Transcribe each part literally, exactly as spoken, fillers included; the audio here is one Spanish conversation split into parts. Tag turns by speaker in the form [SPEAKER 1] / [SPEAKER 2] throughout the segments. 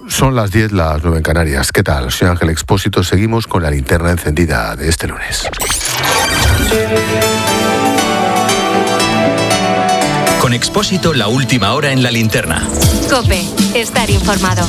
[SPEAKER 1] Son las diez, las nueve en Canarias. ¿Qué tal? Soy Ángel Expósito. Seguimos con la linterna encendida de este lunes.
[SPEAKER 2] Con Expósito, la última hora en la linterna.
[SPEAKER 3] COPE, estar informado.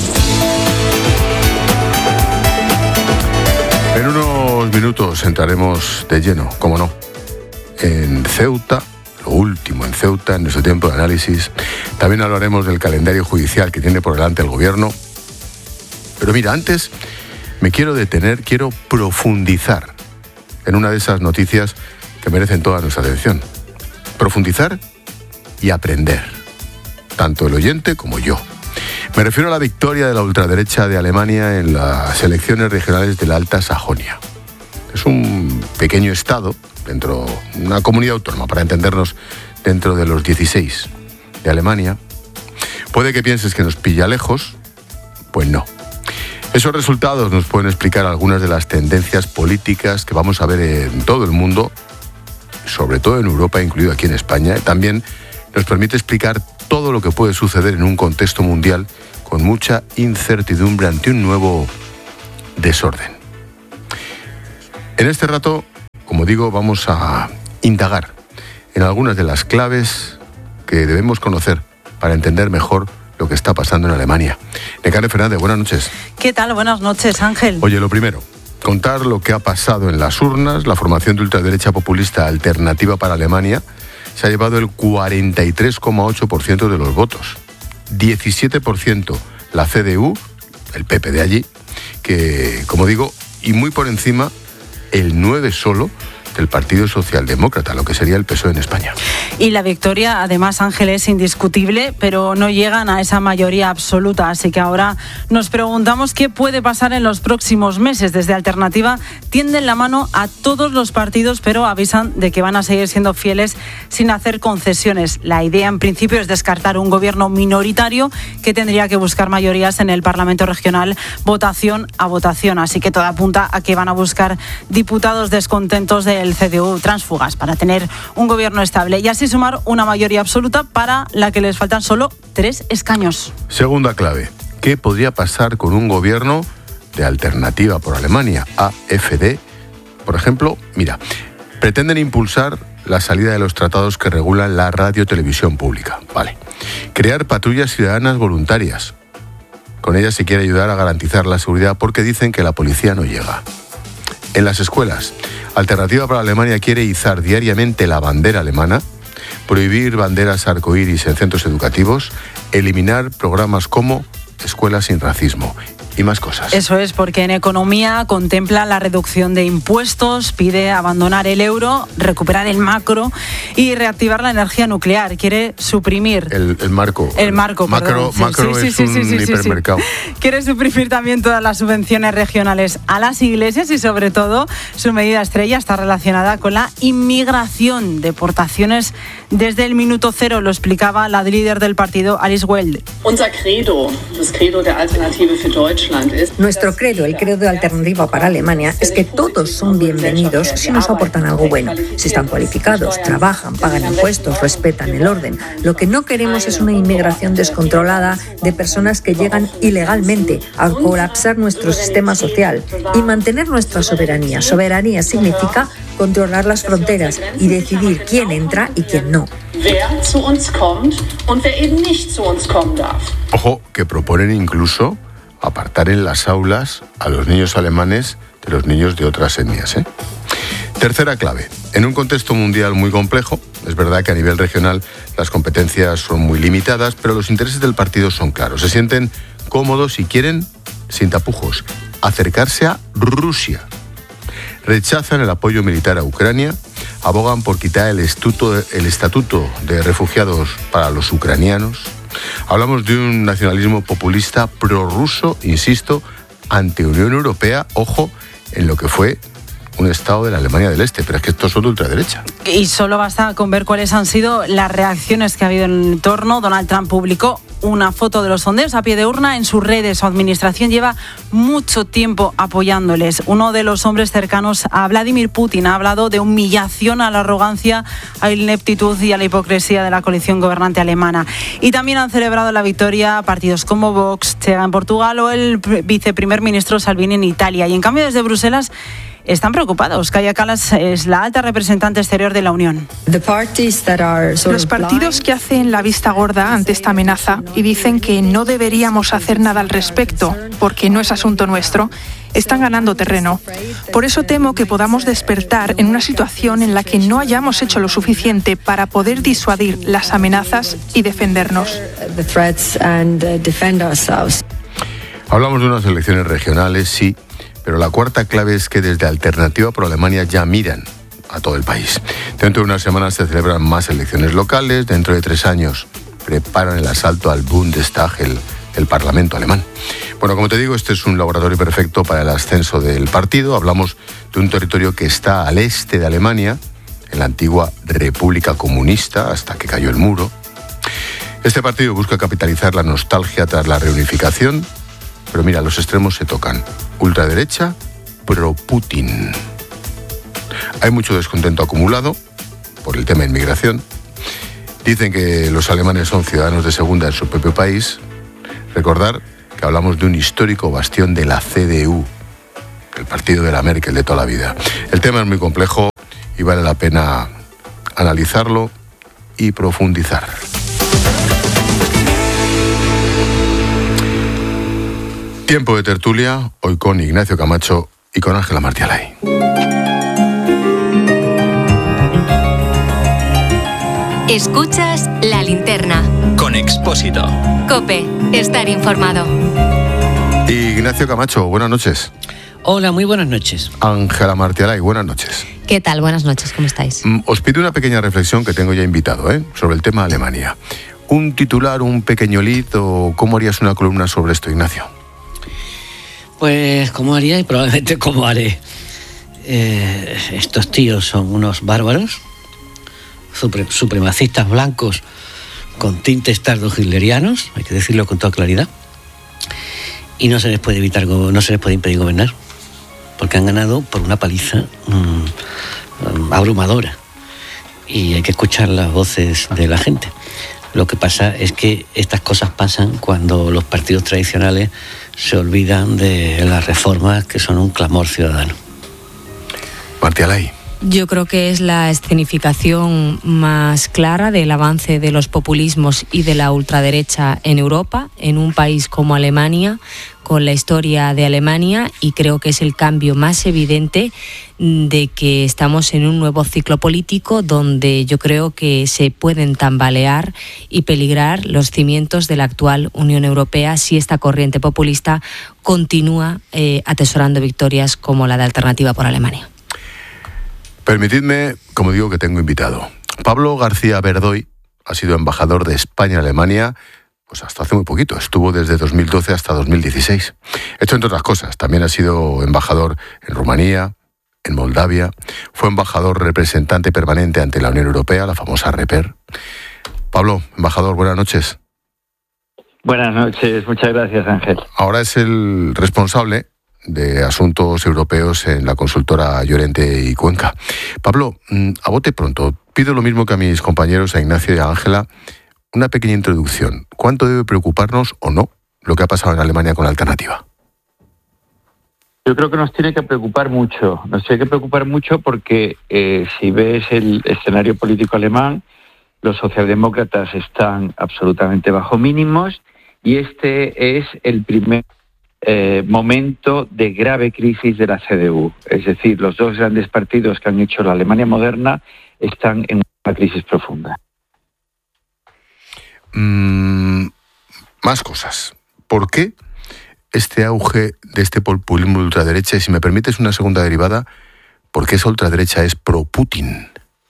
[SPEAKER 1] En unos minutos entraremos de lleno, como no, en Ceuta, lo último en Ceuta, en nuestro tiempo de análisis. También hablaremos del calendario judicial que tiene por delante el gobierno. Pero mira, antes me quiero detener, quiero profundizar en una de esas noticias que merecen toda nuestra atención. Profundizar y aprender, tanto el oyente como yo. Me refiero a la victoria de la ultraderecha de Alemania en las elecciones regionales de la Alta Sajonia. Es un pequeño estado, dentro de una comunidad autónoma, para entendernos, dentro de los dieciséis de Alemania. Puede que pienses que nos pilla lejos, pues no. Esos resultados nos pueden explicar algunas de las tendencias políticas que vamos a ver en todo el mundo, sobre todo en Europa, incluido aquí en España. También nos permite explicar todo lo que puede suceder en un contexto mundial con mucha incertidumbre ante un nuevo desorden. En este rato, como digo, vamos a indagar en algunas de las claves que debemos conocer para entender mejor lo que está pasando en Alemania. Nekane Fernández, buenas noches.
[SPEAKER 4] ¿Qué tal? Buenas noches, Ángel.
[SPEAKER 1] Oye, lo primero, contar lo que ha pasado en las urnas. La formación de ultraderecha populista Alternativa para Alemania se ha llevado el cuarenta y tres coma ocho por ciento de los votos. diecisiete por ciento la C D U, el P P de allí, que, como digo, y muy por encima, el nueve solo del Partido Socialdemócrata, lo que sería el P S O E en España.
[SPEAKER 4] Y la victoria, además, Ángel, es indiscutible, pero no llegan a esa mayoría absoluta. Así que ahora nos preguntamos qué puede pasar en los próximos meses. Desde Alternativa tienden la mano a todos los partidos, pero avisan de que van a seguir siendo fieles sin hacer concesiones. La idea, en principio, es descartar un gobierno minoritario que tendría que buscar mayorías en el Parlamento Regional, votación a votación. Así que todo apunta a que van a buscar diputados descontentos de el C D U, tránsfugas, para tener un gobierno estable y así sumar una mayoría absoluta para la que les faltan solo tres escaños.
[SPEAKER 1] Segunda clave, ¿qué podría pasar con un gobierno de Alternativa por Alemania, A F D? Por ejemplo, mira, pretenden impulsar la salida de los tratados que regulan la radio-televisión pública. Vale. Crear patrullas ciudadanas voluntarias. Con ellas se quiere ayudar a garantizar la seguridad porque dicen que la policía no llega. En las escuelas, Alternativa para Alemania quiere izar diariamente la bandera alemana, prohibir banderas arcoíris en centros educativos, eliminar programas como Escuelas sin Racismo y más cosas.
[SPEAKER 4] Eso es, porque en economía contempla la reducción de impuestos, pide abandonar el euro, recuperar el macro y reactivar la energía nuclear. Quiere suprimir...
[SPEAKER 1] El, el marco.
[SPEAKER 4] El marco,
[SPEAKER 1] Macro,
[SPEAKER 4] sí,
[SPEAKER 1] macro
[SPEAKER 4] sí,
[SPEAKER 1] es
[SPEAKER 4] sí,
[SPEAKER 1] un
[SPEAKER 4] sí, sí, sí,
[SPEAKER 1] hipermercado.
[SPEAKER 4] Sí. Quiere suprimir también todas las subvenciones regionales a las iglesias y, sobre todo, su medida estrella está relacionada con la inmigración, deportaciones desde el minuto cero, lo explicaba la líder del partido, Alice Weld.
[SPEAKER 5] Nuestro credo, el credo de Alternativa para Alemania, es que todos son bienvenidos si nos aportan algo bueno, si están cualificados, trabajan, pagan impuestos, respetan el orden. Lo que no queremos es una inmigración descontrolada de personas que llegan ilegalmente a colapsar nuestro sistema social y mantener nuestra soberanía. Soberanía significa controlar las fronteras y decidir quién entra y quién no.
[SPEAKER 1] Ojo, que proponen incluso apartar en las aulas a los niños alemanes de los niños de otras etnias, ¿eh? Tercera clave. En un contexto mundial muy complejo, es verdad que a nivel regional las competencias son muy limitadas, pero los intereses del partido son claros. Se sienten cómodos y quieren, sin tapujos, acercarse a Rusia. Rechazan el apoyo militar a Ucrania, abogan por quitar el estatuto, el estatuto de refugiados para los ucranianos. Hablamos de un nacionalismo populista prorruso, insisto, ante Unión Europea, ojo, en lo que fue un estado de la Alemania del Este, pero es que estos son de ultraderecha.
[SPEAKER 4] Y solo basta con ver cuáles han sido las reacciones que ha habido en el entorno. Donald Trump publicó una foto de los sondeos a pie de urna en sus redes. Su administración lleva mucho tiempo apoyándoles. Uno de los hombres cercanos a Vladimir Putin ha hablado de humillación a la arrogancia, a la ineptitud y a la hipocresía de la coalición gobernante alemana. Y también han celebrado la victoria partidos como Vox, Chega en Portugal o el viceprimer ministro Salvini en Italia. Y en cambio desde Bruselas están preocupados. Kaja Kallas es la alta representante exterior de la Unión.
[SPEAKER 6] Los partidos que hacen la vista gorda ante esta amenaza y dicen que no deberíamos hacer nada al respecto porque no es asunto nuestro, están ganando terreno. Por eso temo que podamos despertar en una situación en la que no hayamos hecho lo suficiente para poder disuadir las amenazas y defendernos.
[SPEAKER 1] Hablamos de unas elecciones regionales, sí, pero la cuarta clave es que desde Alternativa por Alemania ya miran a todo el país. Dentro de unas semanas se celebran más elecciones locales, dentro de tres años preparan el asalto al Bundestag, el, el Parlamento alemán. Bueno, como te digo, este es un laboratorio perfecto para el ascenso del partido. Hablamos de un territorio que está al este de Alemania, en la antigua República Comunista, hasta que cayó el muro. Este partido busca capitalizar la nostalgia tras la reunificación, pero mira, los extremos se tocan. Ultraderecha, pro-Putin. Hay mucho descontento acumulado por el tema de inmigración. Dicen que los alemanes son ciudadanos de segunda en su propio país. Recordar que hablamos de un histórico bastión de la C D U, el partido de la Merkel de toda la vida. El tema es muy complejo y vale la pena analizarlo y profundizar. Tiempo de tertulia, hoy con Ignacio Camacho y con Ángela Martialay.
[SPEAKER 3] Escuchas La Linterna.
[SPEAKER 2] Con Expósito.
[SPEAKER 3] COPE, estar informado.
[SPEAKER 1] Ignacio Camacho, buenas noches.
[SPEAKER 7] Hola, muy buenas noches.
[SPEAKER 1] Ángela Martialay, buenas noches.
[SPEAKER 8] ¿Qué tal? Buenas noches, ¿cómo estáis?
[SPEAKER 1] Os pido una pequeña reflexión que tengo ya invitado, ¿eh? sobre el tema Alemania. ¿Un titular, un pequeño lead o cómo harías una columna sobre esto, Ignacio?
[SPEAKER 7] Pues como haría y probablemente como haré. Eh, estos tíos son unos bárbaros, supre- supremacistas blancos con tintes tardo-hitlerianos, hay que decirlo con toda claridad, y no se les puede evitar, no se les puede impedir gobernar, porque han ganado por una paliza mmm, abrumadora, y hay que escuchar las voces de la gente. Lo que pasa es que estas cosas pasan cuando los partidos tradicionales se olvidan de las reformas que son un clamor ciudadano.
[SPEAKER 1] Martialay.
[SPEAKER 8] Yo creo que es la escenificación más clara del avance de los populismos y de la ultraderecha en Europa, en un país como Alemania, con la historia de Alemania, y creo que es el cambio más evidente de que estamos en un nuevo ciclo político donde yo creo que se pueden tambalear y peligrar los cimientos de la actual Unión Europea si esta corriente populista continúa eh, atesorando victorias como la de Alternativa por Alemania.
[SPEAKER 1] Permitidme, como digo, que tengo invitado. Pablo García Verdoy ha sido embajador de España en Alemania pues hasta hace muy poquito. Estuvo desde dos mil doce hasta dos mil dieciséis. Esto entre otras cosas. También ha sido embajador en Rumanía, en Moldavia. Fue embajador representante permanente ante la Unión Europea, la famosa REPER. Pablo, embajador, buenas noches.
[SPEAKER 9] Buenas noches, muchas gracias, Ángel.
[SPEAKER 1] Ahora es el responsable de asuntos europeos en la consultora Llorente y Cuenca. Pablo, a bote pronto, pido lo mismo que a mis compañeros, a Ignacio y a Ángela, una pequeña introducción. ¿Cuánto debe preocuparnos o no lo que ha pasado en Alemania con la Alternativa?
[SPEAKER 9] Yo creo que nos tiene que preocupar mucho. Nos tiene que preocupar mucho porque eh, si ves el escenario político alemán, los socialdemócratas están absolutamente bajo mínimos y este es el primer Eh, momento de grave crisis de la C D U. Es decir, los dos grandes partidos que han hecho la Alemania moderna están en una crisis profunda.
[SPEAKER 1] Mm, más cosas. ¿Por qué este auge de este populismo de ultraderecha? Y si me permites una segunda derivada, ¿por qué esa ultraderecha es pro-Putin?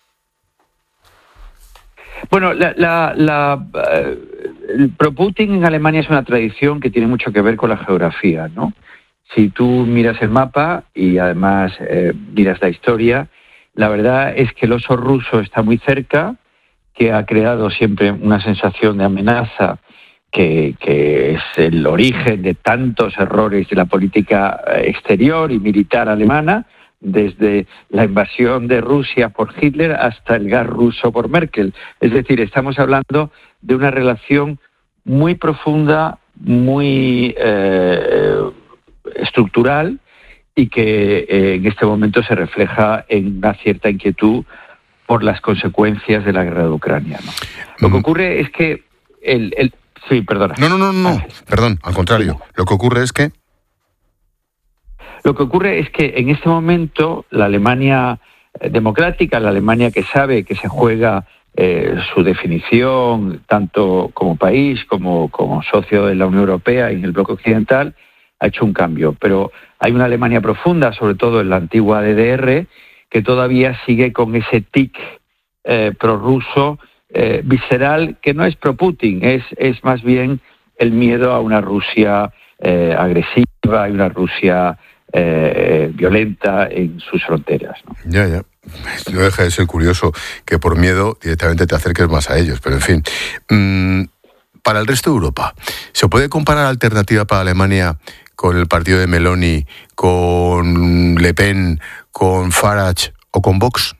[SPEAKER 9] Bueno, la, la, la, uh, el pro-Putin en Alemania es una tradición que tiene mucho que ver con la geografía, ¿no? Si tú miras el mapa y además eh, miras la historia, la verdad es que el oso ruso está muy cerca, que ha creado siempre una sensación de amenaza, que, que es el origen de tantos errores de la política exterior y militar alemana, desde la invasión de Rusia por Hitler hasta el gas ruso por Merkel. Es decir, estamos hablando de una relación muy profunda, muy eh, estructural, y que eh, en este momento se refleja en una cierta inquietud por las consecuencias de la guerra de Ucrania, ¿no? Lo que ocurre es que el... el sí, perdona.
[SPEAKER 1] No, no, no, no, perdón, al contrario. Lo que ocurre es que...
[SPEAKER 9] Lo que ocurre es que en este momento la Alemania democrática, la Alemania que sabe que se juega eh, su definición tanto como país como, como socio de la Unión Europea y en el bloque occidental, ha hecho un cambio. Pero hay una Alemania profunda, sobre todo en la antigua D D R, que todavía sigue con ese tic eh, prorruso eh, visceral, que no es pro-Putin, es, es más bien el miedo a una Rusia eh, agresiva y una Rusia eh, violenta en sus fronteras, ¿no?
[SPEAKER 1] Ya, ya. No deja de ser curioso que por miedo directamente te acerques más a ellos, pero en fin. Mmm, para el resto de Europa, ¿se puede comparar Alternativa para Alemania con el partido de Meloni, con Le Pen, con Farage o con Vox?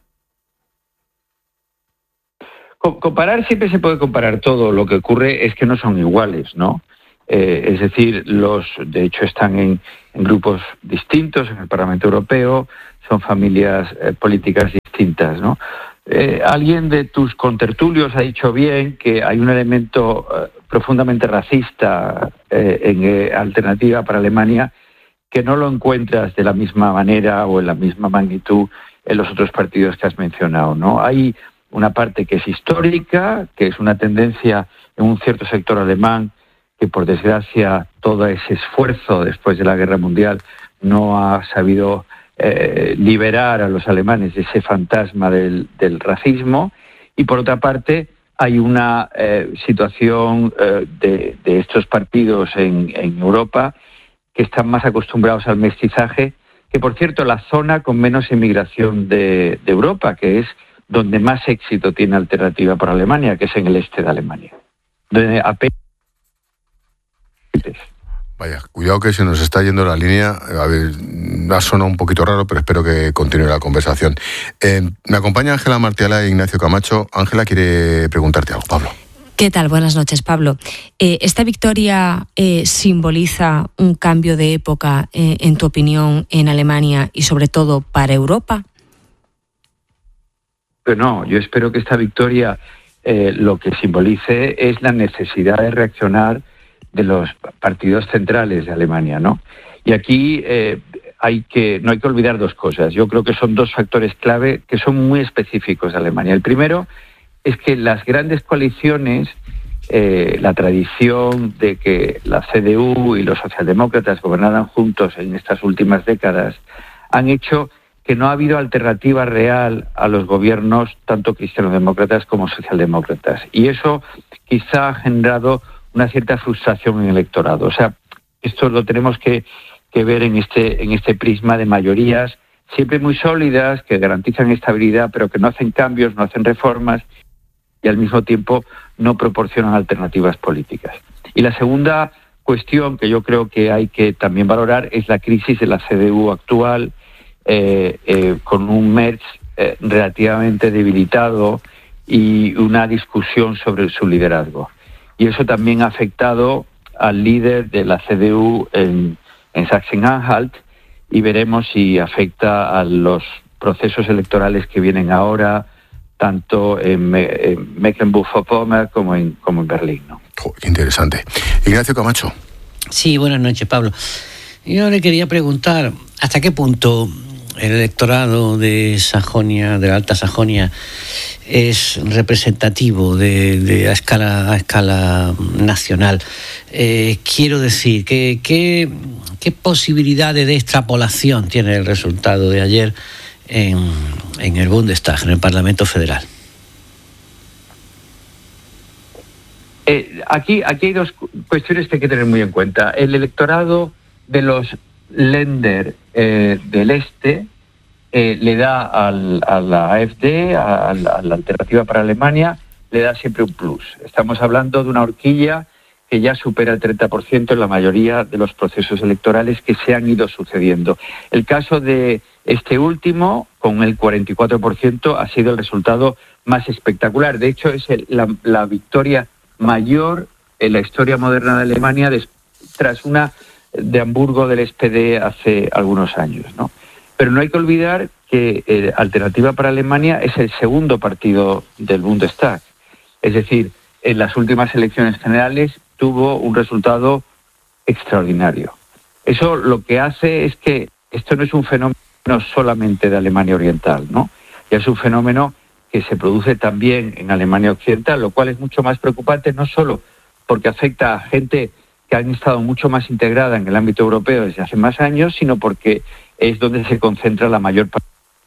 [SPEAKER 9] Comparar siempre se puede comparar todo. Lo que ocurre es que no son iguales, ¿no? Eh, es decir, los de hecho están en, en grupos distintos en el Parlamento Europeo, son familias eh, políticas distintas, ¿no? Eh, alguien de tus contertulios ha dicho bien que hay un elemento eh, profundamente racista eh, en eh, Alternativa para Alemania, que no lo encuentras de la misma manera o en la misma magnitud en los otros partidos que has mencionado, ¿no? Hay una parte que es histórica, que es una tendencia en un cierto sector alemán que, por desgracia, todo ese esfuerzo después de la Guerra Mundial no ha sabido eh, liberar a los alemanes de ese fantasma del, del racismo. Y, por otra parte, hay una eh, situación eh, de, de estos partidos en, en Europa que están más acostumbrados al mestizaje, que, por cierto, la zona con menos inmigración de, de Europa, que es donde más éxito tiene Alternativa para Alemania, que es en el este de Alemania, donde apenas...
[SPEAKER 1] Vaya, cuidado que se nos está yendo la línea. A ver, ha sonado un poquito raro, pero espero que continúe la conversación. Eh, me acompaña Ángela Martiala e Ignacio Camacho. Ángela quiere preguntarte algo, Pablo.
[SPEAKER 8] ¿Qué tal? Buenas noches, Pablo. Eh, ¿Esta victoria eh, simboliza un cambio de época, eh, en tu opinión, en Alemania y sobre todo para Europa?
[SPEAKER 9] Pero no, yo espero que esta victoria eh, lo que simbolice es la necesidad de reaccionar de los partidos centrales de Alemania, ¿no? Y aquí eh, hay que no hay que olvidar dos cosas. Yo creo que son dos factores clave que son muy específicos de Alemania. El primero es que las grandes coaliciones, eh, la tradición de que la C D U y los socialdemócratas gobernaran juntos en estas últimas décadas, han hecho que no ha habido alternativa real a los gobiernos, tanto cristianodemócratas como socialdemócratas. Y eso quizá ha generado una cierta frustración en el electorado. O sea, esto lo tenemos que, que ver en este, en este prisma de mayorías siempre muy sólidas, que garantizan estabilidad, pero que no hacen cambios, no hacen reformas y al mismo tiempo no proporcionan alternativas políticas. Y la segunda cuestión que yo creo que hay que también valorar es la crisis de la C D U actual, eh, eh, con un Merz eh, relativamente debilitado y una discusión sobre su liderazgo. Y eso también ha afectado al líder de la C D U en, en Sachsen-Anhalt, y veremos si afecta a los procesos electorales que vienen ahora, tanto en, Me- en Mecklenburg-Vorpommern como en, como en Berlín, ¿no?
[SPEAKER 1] Oh, qué interesante. Ignacio Camacho.
[SPEAKER 7] Sí, buenas noches, Pablo. Yo le quería preguntar hasta qué punto el electorado de Sajonia, de la Alta Sajonia, es representativo de, de a escala a escala nacional. Eh, quiero decir, ¿qué, qué, qué posibilidades de extrapolación tiene el resultado de ayer en, en el Bundestag, en el Parlamento Federal?
[SPEAKER 9] Eh, aquí, aquí hay dos cu- cuestiones que hay que tener muy en cuenta. El electorado de los Länder eh, del este eh, le da al, a la A F D, a, a, la, a la Alternativa para Alemania, le da siempre un plus. Estamos hablando de una horquilla que ya supera el treinta por ciento en la mayoría de los procesos electorales que se han ido sucediendo. El caso de este último, con el cuarenta y cuatro por ciento, ha sido el resultado más espectacular. De hecho, es el, la, la victoria mayor en la historia moderna de Alemania des, tras una de Hamburgo del S P D hace algunos años, ¿no? Pero no hay que olvidar que eh, Alternativa para Alemania es el segundo partido del Bundestag. Es decir, en las últimas elecciones generales tuvo un resultado extraordinario. Eso lo que hace es que esto no es un fenómeno solamente de Alemania Oriental, ¿no? Ya es un fenómeno que se produce también en Alemania Occidental, lo cual es mucho más preocupante, no solo porque afecta a gente que han estado mucho más integrada en el ámbito europeo desde hace más años, sino porque es donde se concentra la mayor parte.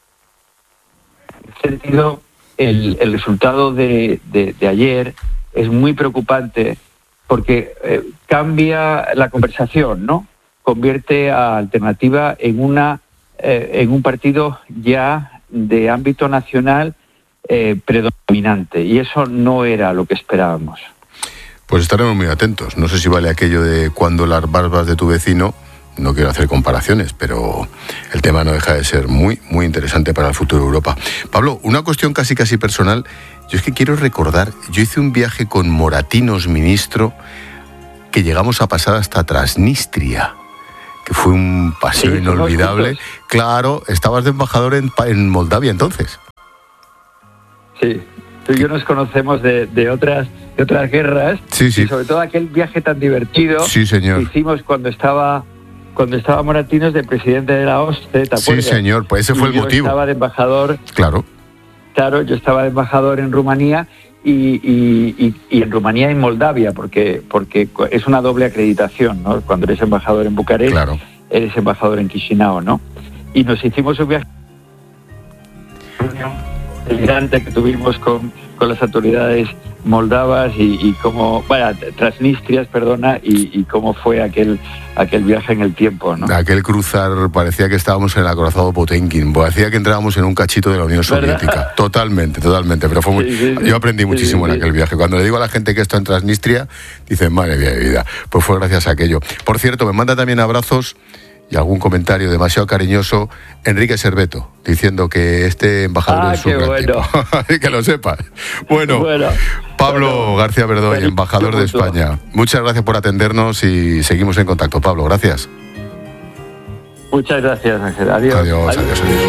[SPEAKER 9] En ese sentido, el, el resultado de, de, de ayer es muy preocupante porque eh, cambia la conversación, ¿no? Convierte a Alternativa en una eh, en un partido ya de ámbito nacional eh, predominante, y eso no era lo que esperábamos.
[SPEAKER 1] Pues estaremos muy atentos. No sé si vale aquello de cuando las barbas de tu vecino. No quiero hacer comparaciones, pero el tema no deja de ser muy, muy interesante para el futuro de Europa. Pablo, una cuestión casi casi personal. Yo es que quiero recordar, yo hice un viaje con Moratinos, ministro, que llegamos a pasar hasta Transnistria, que fue un paseo sí, inolvidable. Claro, estabas de embajador en, en Moldavia entonces.
[SPEAKER 9] Sí, tú y yo nos conocemos de, de otras de otras guerras,
[SPEAKER 1] sí, sí.
[SPEAKER 9] Y sobre todo aquel viaje tan divertido
[SPEAKER 1] sí, señor.
[SPEAKER 9] que hicimos cuando estaba... Cuando estaba Moratinos de presidente de la O S C E, ¿te acuerdas?
[SPEAKER 1] Sí, señor, pues ese fue
[SPEAKER 9] y
[SPEAKER 1] el motivo.
[SPEAKER 9] Yo estaba de embajador.
[SPEAKER 1] Claro.
[SPEAKER 9] Claro, yo estaba de embajador en Rumanía y, y, y, y en Rumanía y en Moldavia, porque, porque es una doble acreditación, ¿no? Cuando eres embajador en Bucarest,
[SPEAKER 1] claro.
[SPEAKER 9] Eres embajador en Chisinau, ¿no? Y nos hicimos un viaje delirante que tuvimos con, con las autoridades moldavas y, y cómo, bueno, transnistrias, perdona, y, y cómo fue aquel aquel viaje en el tiempo, ¿no?
[SPEAKER 1] Aquel cruzar, parecía que estábamos en el acorazado Potemkin, parecía que entrábamos en un cachito de la Unión Soviética. ¿Verdad? Totalmente, totalmente, pero fue muy... Sí, sí, sí. Yo aprendí muchísimo sí, sí, en aquel viaje. Cuando le digo a la gente que esto en Transnistria, dicen, madre mía de vida, pues fue gracias a aquello. Por cierto, me manda también abrazos y algún comentario demasiado cariñoso Enrique Serveto, diciendo que este embajador
[SPEAKER 9] ah,
[SPEAKER 1] es un gran
[SPEAKER 9] bueno.
[SPEAKER 1] tipo. Que lo sepas. Bueno, bueno Pablo bueno, García Verdoy, bueno, embajador de España. Muchas gracias por atendernos y seguimos en contacto. Pablo, gracias.
[SPEAKER 9] Muchas gracias, Ángel. Adiós.
[SPEAKER 1] Adiós, adiós, adiós. adiós.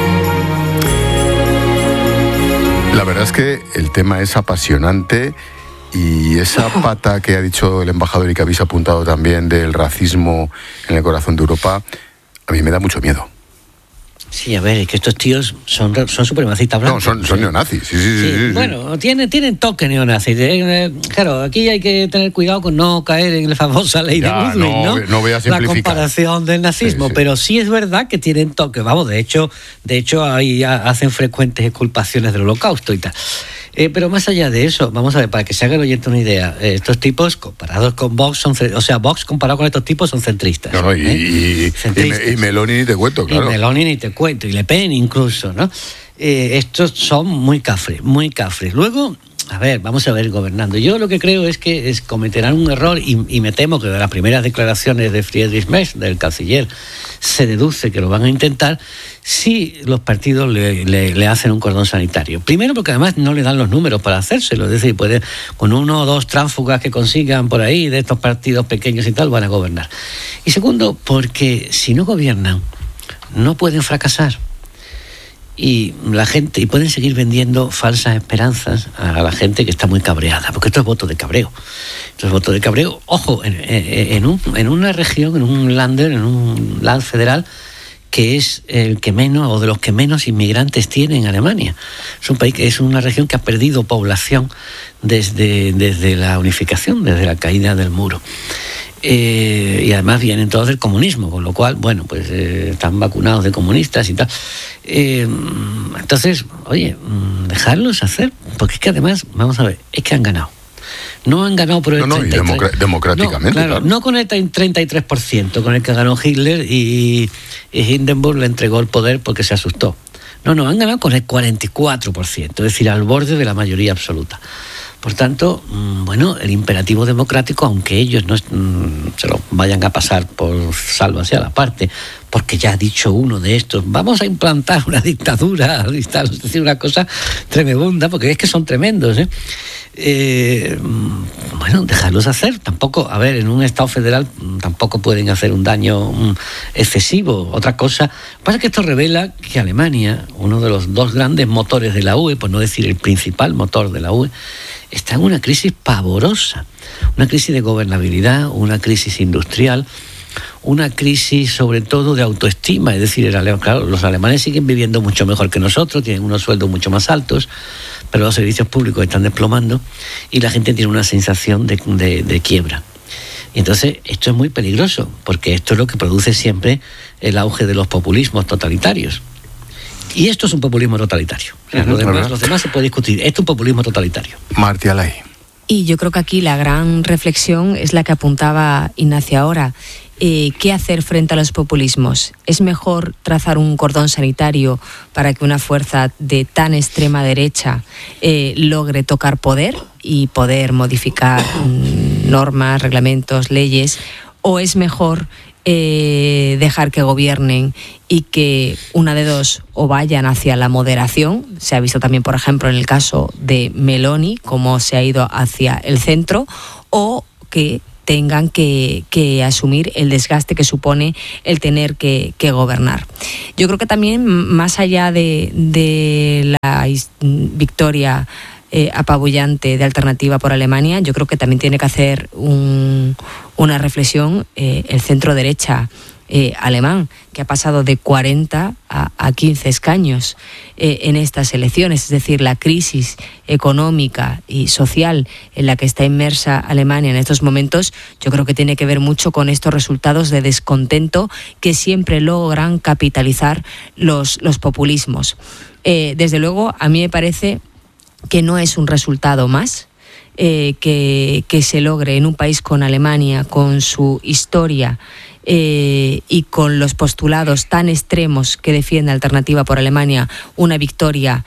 [SPEAKER 1] La verdad es que el tema es apasionante. Y esa pata que ha dicho el embajador y que habéis apuntado también del racismo en el corazón de Europa, a mí me da mucho miedo.
[SPEAKER 7] Sí, a ver, es que estos tíos son, son supremacistas blancos.
[SPEAKER 1] No, son, son neonazis, sí, sí, sí. sí, sí
[SPEAKER 7] bueno,
[SPEAKER 1] sí.
[SPEAKER 7] Tienen, tienen toque neonazis. Eh, claro, aquí hay que tener cuidado con no caer en la famosa ley ya, de Muslim, ¿no?
[SPEAKER 1] No, no voy a simplificar.
[SPEAKER 7] La comparación del nazismo, sí, sí. Pero sí es verdad que tienen toque. Vamos, de hecho, de hecho ahí hacen frecuentes exculpaciones del Holocausto y tal. Eh, pero más allá de eso, vamos a ver, para que se haga el oyente una idea, eh, estos tipos comparados con Vox, son, o sea, Vox comparado con estos tipos son centristas.
[SPEAKER 1] No, no, y,
[SPEAKER 7] ¿eh?
[SPEAKER 1] y, centristas. y, y Meloni ni te cuento, claro.
[SPEAKER 7] Y Meloni ni te cuento, y Le Pen incluso, ¿no? Eh, estos son muy cafres, muy cafres. Luego, a ver, vamos a ver gobernando. Yo lo que creo es que es, cometerán un error y, y me temo que de las primeras declaraciones de Friedrich Merz, del canciller, se deduce que lo van a intentar si los partidos le, le, le hacen un cordón sanitario. Primero porque además no le dan los números para hacérselo, es decir, puede, con uno o dos tránsfugas que consigan por ahí de estos partidos pequeños y tal, van a gobernar. Y segundo, porque si no gobiernan, no pueden fracasar. Y la gente, y pueden seguir vendiendo falsas esperanzas a la gente que está muy cabreada, porque esto es voto de cabreo. Esto es voto de cabreo, ojo, en, en, un, en una región, en un Länder, en un Land federal, que es el que menos, o de los que menos inmigrantes tiene en Alemania. Es un país que es una región que ha perdido población desde, desde la unificación, desde la caída del muro. Eh, y además vienen todos del comunismo, con lo cual, bueno, pues eh, están vacunados de comunistas y tal. Eh, entonces, oye, dejarlos hacer, porque es que además, vamos a ver, es que han ganado. No han ganado por el
[SPEAKER 1] no, no,
[SPEAKER 7] treinta y tres por ciento.
[SPEAKER 1] Y democráticamente.
[SPEAKER 7] No, claro,
[SPEAKER 1] claro.
[SPEAKER 7] no con el treinta y tres por ciento con el que ganó Hitler y, y Hindenburg le entregó el poder porque se asustó. No, no, han ganado con el cuarenta y cuatro por ciento, es decir, al borde de la mayoría absoluta. Por tanto, bueno, el imperativo democrático, aunque ellos no se lo vayan a pasar por sálvase a la parte, porque ya ha dicho uno de estos, vamos a implantar una dictadura, es decir, una cosa tremenda, porque es que son tremendos, ¿eh? Eh, bueno, dejarlos hacer. Tampoco, a ver, en un Estado federal tampoco pueden hacer un daño excesivo. Otra cosa, lo que pasa es que esto revela que Alemania, uno de los dos grandes motores de la U E, por no decir el principal motor de la U E, está en una crisis pavorosa, una crisis de gobernabilidad, una crisis industrial, una crisis sobre todo de autoestima. Es decir, claro, los alemanes siguen viviendo mucho mejor que nosotros, tienen unos sueldos mucho más altos, pero los servicios públicos están desplomando y la gente tiene una sensación de, de, de quiebra. Y entonces esto es muy peligroso, porque esto es lo que produce siempre el auge de los populismos totalitarios. Y esto es un populismo totalitario. O sea, uh-huh, lo demás, los demás se puede discutir. Esto es un populismo totalitario.
[SPEAKER 1] Martí Alay.
[SPEAKER 8] Y yo creo que aquí la gran reflexión es la que apuntaba Ignacio ahora. Eh, ¿Qué hacer frente a los populismos? ¿Es mejor trazar un cordón sanitario para que una fuerza de tan extrema derecha eh, logre tocar poder y poder modificar mm, normas, reglamentos, leyes? ¿O es mejor eh, dejar que gobiernen y que una de dos o vayan hacia la moderación? Se ha visto también, por ejemplo, en el caso de Meloni, cómo se ha ido hacia el centro, o que tengan que, que asumir el desgaste que supone el tener que, que gobernar. Yo creo que también, más allá de, de la victoria eh, apabullante de Alternativa por Alemania, yo creo que también tiene que hacer un, una reflexión eh, el centro derecha Eh, alemán, que ha pasado de cuarenta a, a quince escaños eh, en estas elecciones. Es decir, la crisis económica y social en la que está inmersa Alemania en estos momentos, yo creo que tiene que ver mucho con estos resultados de descontento que siempre logran capitalizar los, los populismos. Eh, desde luego, a mí me parece que no es un resultado más eh, que, que se logre en un país con Alemania, con su historia, Eh, y con los postulados tan extremos que defiende Alternativa por Alemania, una victoria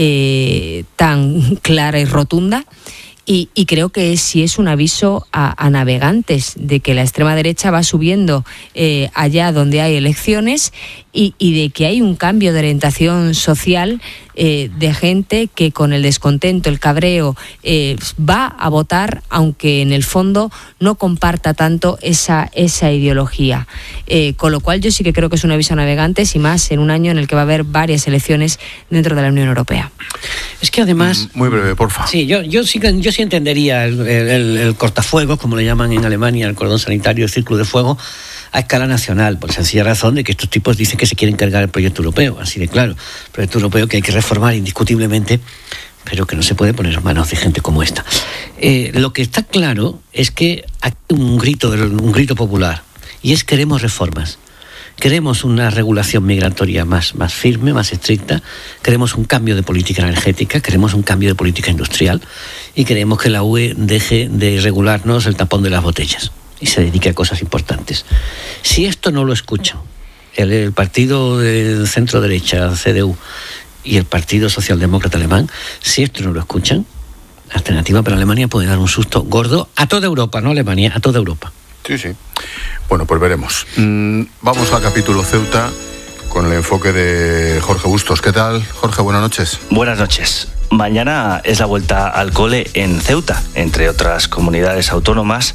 [SPEAKER 8] eh, tan clara y rotunda. Y, y creo que sí es un aviso a, a navegantes de que la extrema derecha va subiendo eh, allá donde hay elecciones y, y de que hay un cambio de orientación social eh, de gente que con el descontento, el cabreo, eh, va a votar, aunque en el fondo no comparta tanto esa, esa ideología. Eh, con lo cual yo sí que creo que es un aviso a navegantes, y más en un año en el que va a haber varias elecciones dentro de la Unión Europea.
[SPEAKER 7] Es que además...
[SPEAKER 1] Muy breve, porfa.
[SPEAKER 7] Sí, yo, yo, sí, yo sí entendería el, el, el cortafuegos, como le llaman en Alemania, el cordón sanitario, el círculo de fuego, a escala nacional, por sencilla razón de que estos tipos dicen que se quieren cargar el proyecto europeo, así de claro. El proyecto europeo que hay que reformar indiscutiblemente, pero que no se puede poner en manos de gente como esta. Eh, lo que está claro es que hay un grito, un grito popular, y es: queremos reformas. Queremos una regulación migratoria más, más firme, más estricta, queremos un cambio de política energética, queremos un cambio de política industrial, y queremos que la U E deje de regularnos el tapón de las botellas y se dedique a cosas importantes. Si esto no lo escuchan el, el partido de centro derecha, C D U, y el Partido Socialdemócrata Alemán, si esto no lo escuchan, Alternativa para Alemania puede dar un susto gordo a toda Europa, no a Alemania, a toda Europa.
[SPEAKER 1] Sí, sí. Bueno, pues veremos. Mm, vamos al capítulo Ceuta con el enfoque de Jorge Bustos. ¿Qué tal, Jorge? Buenas noches.
[SPEAKER 10] Buenas noches. Mañana es la vuelta al cole en Ceuta, entre otras comunidades autónomas,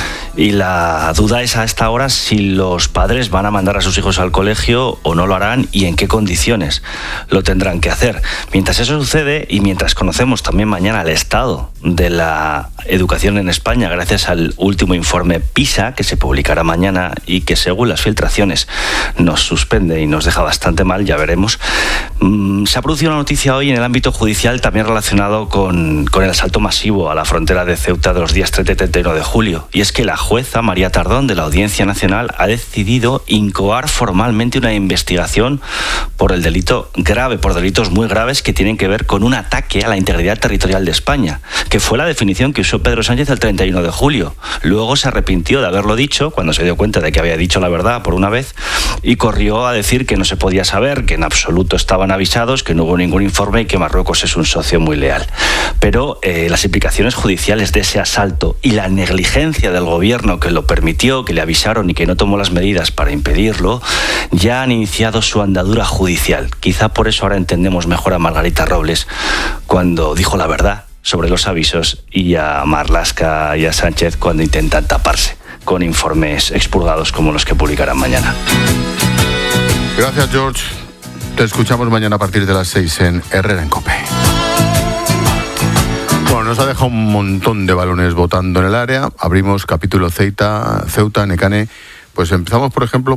[SPEAKER 10] y la duda es a esta hora si los padres van a mandar a sus hijos al colegio o no lo harán, y en qué condiciones lo tendrán que hacer. Mientras eso sucede, y mientras conocemos también mañana el estado de la educación en España gracias al último informe PISA que se publicará mañana y que, según las filtraciones, nos suspende y nos deja bastante mal, ya veremos, mmm, se ha producido una noticia hoy en el ámbito judicial también relacionado con, con el asalto masivo a la frontera de Ceuta de los días treinta y treinta y uno de julio, y es que la jueza María Tardón de la Audiencia Nacional ha decidido incoar formalmente una investigación por el delito grave, por delitos muy graves que tienen que ver con un ataque a la integridad territorial de España, que fue la definición que usó Pedro Sánchez el treinta y uno de julio. Luego se arrepintió de haberlo dicho, cuando se dio cuenta de que había dicho la verdad por una vez, y corrió a decir que no se podía saber, que en absoluto estaban avisados, que no hubo ningún informe y que Marruecos es un socio muy leal. Pero eh, las implicaciones judiciales de ese asalto y la negligencia del gobierno que lo permitió, que le avisaron y que no tomó las medidas para impedirlo, ya han iniciado su andadura judicial. Quizá por eso ahora entendemos mejor a Margarita Robles cuando dijo la verdad sobre los avisos, y a Marlaska y a Sánchez cuando intentan taparse con informes expurgados como los que publicarán mañana.
[SPEAKER 1] Gracias, George. Te escuchamos mañana a partir de las seis en Herrera en COPE. Bueno, nos ha dejado un montón de balones botando en el área. Abrimos capítulo Ceuta, Ceuta, Nekane. Pues empezamos, por ejemplo,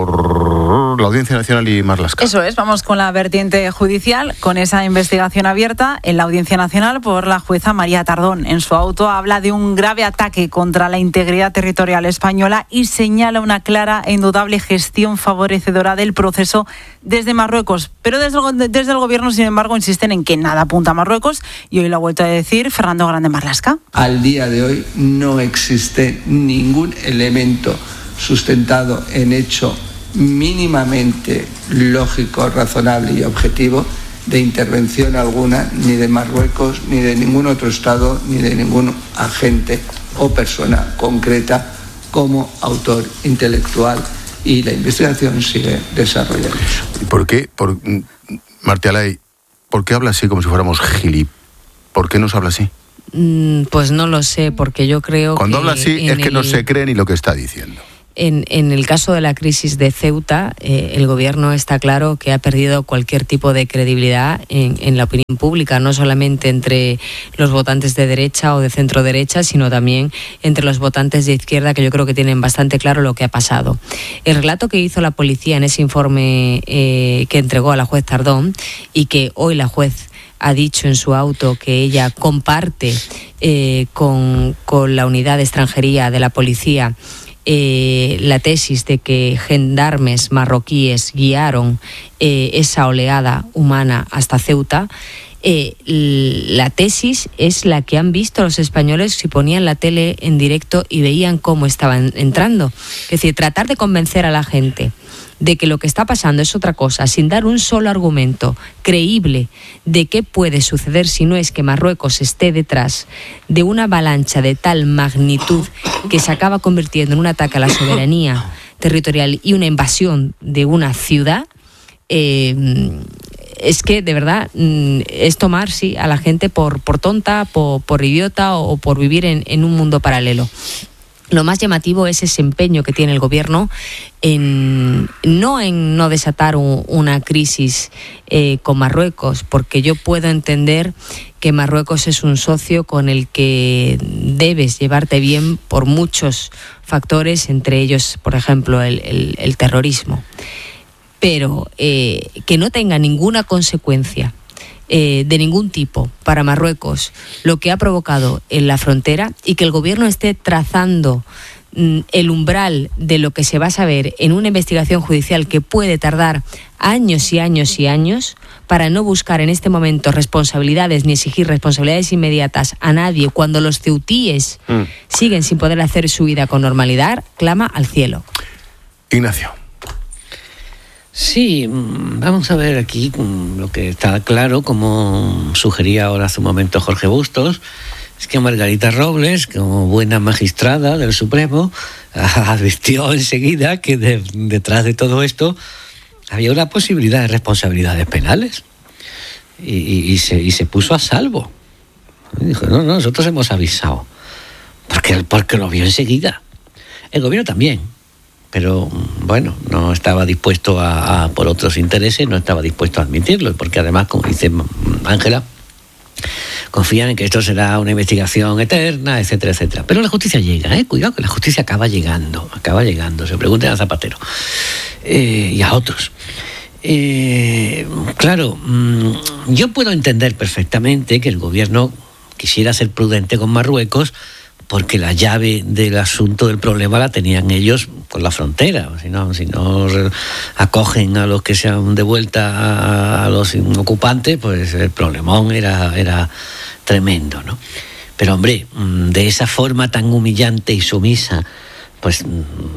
[SPEAKER 1] por la Audiencia Nacional y Marlaska.
[SPEAKER 4] Eso es, vamos con la vertiente judicial, con esa investigación abierta en la Audiencia Nacional por la jueza María Tardón. En su auto habla de un grave ataque contra la integridad territorial española y señala una clara e indudable gestión favorecedora del proceso desde Marruecos. Pero desde el, desde el Gobierno, sin embargo, insisten en que nada apunta a Marruecos, y hoy lo ha vuelto a decir Fernando Grande Marlaska.
[SPEAKER 11] Al día de hoy no existe ningún elemento sustentado en hecho mínimamente lógico, razonable y objetivo de intervención alguna, ni de Marruecos, ni de ningún otro Estado, ni de ningún agente o persona concreta como autor intelectual, y la investigación sigue desarrollándose.
[SPEAKER 1] ¿Por qué, por, Martí Alay, por qué habla así como si fuéramos gilip? ¿Por qué nos habla así?
[SPEAKER 8] Mm, pues no lo sé, porque yo creo
[SPEAKER 1] Cuando
[SPEAKER 8] que...
[SPEAKER 1] Cuando habla así es que
[SPEAKER 8] el...
[SPEAKER 1] no se cree ni lo que está diciendo.
[SPEAKER 8] En, en el caso de la crisis de Ceuta, eh, el Gobierno está claro que ha perdido cualquier tipo de credibilidad en, en la opinión pública, no solamente entre los votantes de derecha o de centro derecha, sino también entre los votantes de izquierda, que yo creo que tienen bastante claro lo que ha pasado. El relato que hizo la policía en ese informe eh, que entregó a la juez Tardón, y que hoy la juez ha dicho en su auto que ella comparte eh, con, con la unidad de extranjería de la policía, Eh, la tesis de que gendarmes marroquíes guiaron eh, esa oleada humana hasta Ceuta, eh, la tesis es la que han visto los españoles si ponían la tele en directo y veían cómo estaban entrando. Es decir, tratar de convencer a la gente de que lo que está pasando es otra cosa, sin dar un solo argumento creíble de qué puede suceder si no es que Marruecos esté detrás de una avalancha de tal magnitud que se acaba convirtiendo en un ataque a la soberanía territorial y una invasión de una ciudad, eh, es que de verdad es tomar sí, a la gente por, por tonta, por, por idiota o, o por vivir en, en un mundo paralelo. Lo más llamativo es ese empeño que tiene el Gobierno en no en no desatar un, una crisis eh, con Marruecos, porque yo puedo entender que Marruecos es un socio con el que debes llevarte bien por muchos factores, entre ellos, por ejemplo, el, el, el terrorismo. Pero eh, que no tenga ninguna consecuencia Eh, de ningún tipo para Marruecos lo que ha provocado en la frontera, y que el Gobierno esté trazando mm, el umbral de lo que se va a saber en una investigación judicial que puede tardar años y años y años, para no buscar en este momento responsabilidades ni exigir responsabilidades inmediatas a nadie cuando los ceutíes mm. siguen sin poder hacer su vida con normalidad, clama al cielo.
[SPEAKER 1] Ignacio.
[SPEAKER 7] Sí, vamos a ver aquí lo que está claro, como sugería ahora hace un momento Jorge Bustos, es que Margarita Robles, como buena magistrada del Supremo, advirtió enseguida que de, detrás de todo esto había una posibilidad de responsabilidades penales, y, y, y, se, y se puso a salvo. Y dijo, no, no, nosotros hemos avisado, porque, porque lo vio enseguida. El Gobierno también. Pero, bueno, no estaba dispuesto a, a, por otros intereses, no estaba dispuesto a admitirlo, porque además, como dice Ángela, confían en que esto será una investigación eterna, etcétera, etcétera. Pero la justicia llega, ¿eh? Cuidado que la justicia acaba llegando, acaba llegando. Se pregunten a Zapatero eh, y a otros. Eh, claro, yo puedo entender perfectamente que el Gobierno quisiera ser prudente con Marruecos, porque la llave del asunto, del problema, la tenían ellos con la frontera. Si no, si no acogen a los que se han de vuelta a, a los ocupantes, pues el problemón era, era tremendo, ¿no? Pero, hombre, de esa forma tan humillante y sumisa, pues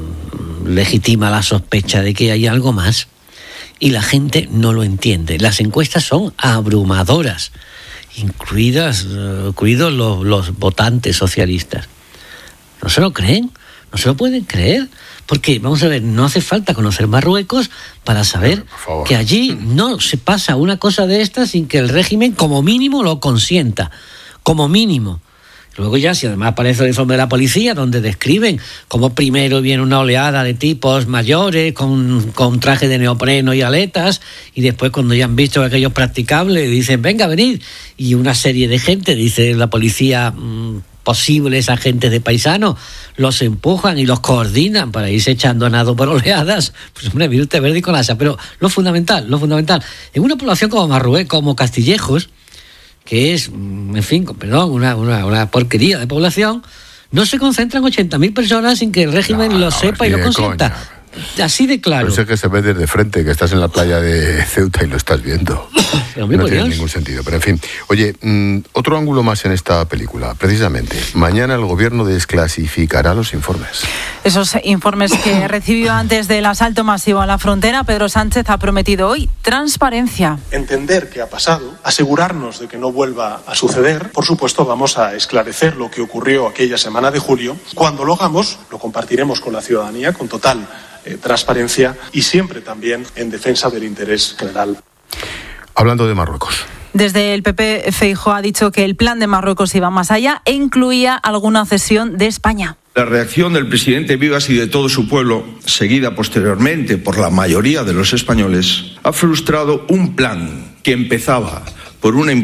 [SPEAKER 7] legitima la sospecha de que hay algo más. Y la gente no lo entiende. Las encuestas son abrumadoras, incluidas, uh, incluidos los, los votantes socialistas. ¿No se lo creen? ¿No se lo pueden creer? Porque, vamos a ver, no hace falta conocer Marruecos para saber que allí no se pasa una cosa de estas sin que el régimen, como mínimo, lo consienta. Como mínimo. Luego ya, si además aparece el informe de la policía, donde describen cómo primero viene una oleada de tipos mayores con, con traje de neopreno y aletas, y después, cuando ya han visto que aquello es practicable, dicen, venga, venid. Y una serie de gente, dice la policía, mmm, posibles agentes de paisanos, los empujan y los coordinan para irse echando a nado por oleadas. Pues, hombre, mire usted, verde y con asa. Pero lo fundamental, lo fundamental, en una población como Marruecos, como Castillejos, que es, en fin, perdón, una, una, una porquería de población, no se concentran ochenta mil personas sin que el régimen no, lo sepa y lo consienta. Coña. Así de claro.
[SPEAKER 1] Pero sé que se ve desde frente, que estás en la playa de Ceuta y lo estás viendo. No tiene Dios. ningún sentido, pero en fin. Oye, mmm, otro ángulo más en esta película. Precisamente, mañana el gobierno desclasificará los informes.
[SPEAKER 4] Esos informes que recibió antes del asalto masivo a la frontera, Pedro Sánchez ha prometido hoy transparencia.
[SPEAKER 12] Entender qué ha pasado, asegurarnos de que no vuelva a suceder. Por supuesto, vamos a esclarecer lo que ocurrió aquella semana de julio. Cuando lo hagamos, lo compartiremos con la ciudadanía con total eh, transparencia y siempre también en defensa del interés general.
[SPEAKER 1] Hablando de Marruecos.
[SPEAKER 4] Desde el P P, Feijóo ha dicho que el plan de Marruecos iba más allá e incluía alguna cesión de España.
[SPEAKER 13] La reacción del presidente Vigas y de todo su pueblo, seguida posteriormente por la mayoría de los españoles, ha frustrado un plan que empezaba por una